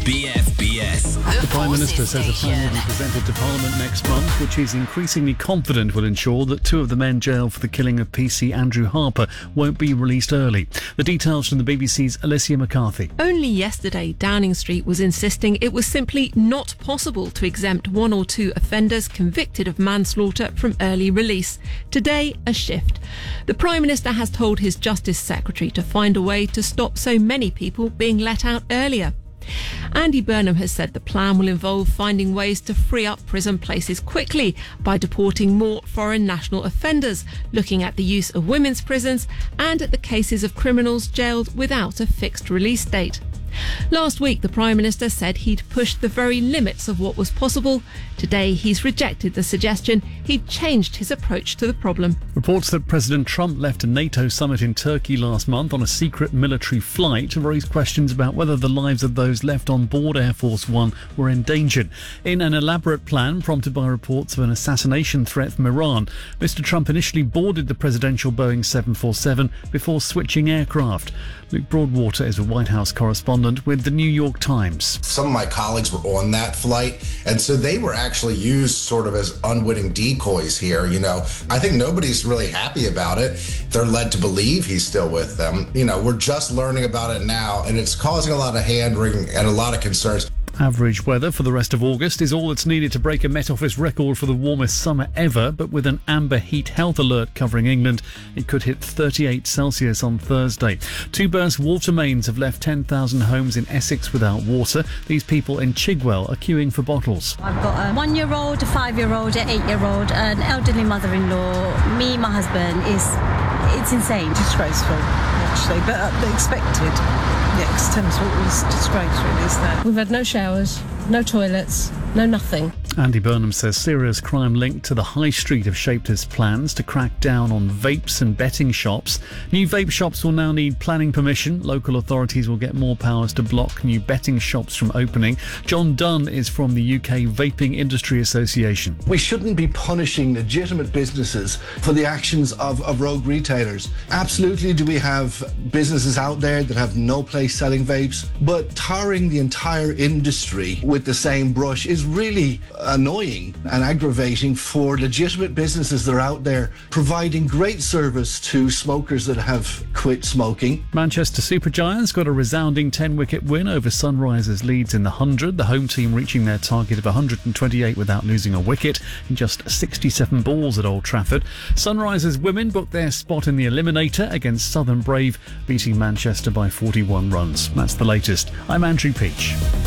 BFBS. The Prime Minister says a plan will be presented to Parliament next month, which he's increasingly confident will ensure that two of the men jailed for the killing of PC Andrew Harper won't be released early. The details from the BBC's Alicia McCarthy. Only yesterday, Downing Street was insisting it was simply not possible to exempt one or two offenders convicted of manslaughter from early release. Today, a shift. The Prime Minister has told his Justice Secretary to find a way to stop so many people being let out earlier. Andy Burnham has said the plan will involve finding ways to free up prison places quickly by deporting more foreign national offenders, looking at the use of women's prisons and at the cases of criminals jailed without a fixed release date. Last week, the Prime Minister said he'd pushed the very limits of what was possible. Today, he's rejected the suggestion he'd changed his approach to the problem. Reports that President Trump left a NATO summit in Turkey last month on a secret military flight raised questions about whether the lives of those left on board Air Force One were endangered. In an elaborate plan prompted by reports of an assassination threat from Iran, Mr. Trump initially boarded the presidential Boeing 747 before switching aircraft. Luke Broadwater is a White House correspondent with the New York Times. Some of my colleagues were on that flight, and so they were actually used sort of as unwitting decoys here. I think nobody's really happy about it. They're led to believe he's still with them. We're just learning about it now, and it's causing a lot of hand-wringing and a lot of concerns. Average weather for the rest of August is all that's needed to break a Met Office record for the warmest summer ever, but with an amber heat health alert covering England, it could hit 38 Celsius on Thursday. Two burst water mains have left 10,000 homes in Essex without water. These people in Chigwell are queuing for bottles. I've got a 1-year-old, a 5-year-old, an 8-year-old, an elderly mother-in-law. Me, my husband, it's insane. Disgraceful, actually, but expected. Yes, Thames Water was disgrace, really, isn't it? We've had no showers, no toilets, no nothing. Andy Burnham says serious crime linked to the high street have shaped his plans to crack down on vapes and betting shops. New vape shops will now need planning permission. Local authorities will get more powers to block new betting shops from opening. John Dunn is from the UK Vaping Industry Association. We shouldn't be punishing legitimate businesses for the actions of rogue retailers. Absolutely do we have businesses out there that have no place selling vapes, but tarring the entire industry with the same brush is really annoying and aggravating for legitimate businesses that are out there providing great service to smokers that have quit smoking. Manchester Supergiants got a resounding 10-wicket win over Sunrisers Leeds in the 100, the home team reaching their target of 128 without losing a wicket in just 67 balls at Old Trafford. Sunrisers women booked their spot in the eliminator against Southern Brave, beating Manchester by 41 runs. That's the latest. I'm Andrew Peach.